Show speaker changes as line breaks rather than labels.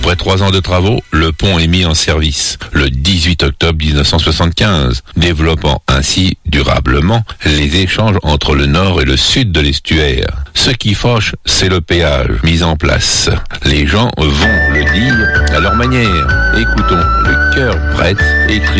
Après 3 ans de travaux, le pont est mis en service le 18 octobre 1975, développant ainsi durablement les échanges entre le nord et le sud de l'estuaire. Ce qui fâche, c'est le péage mis en place. Les gens vont le dire à leur manière. Écoutons le Cœur Prêtre écrit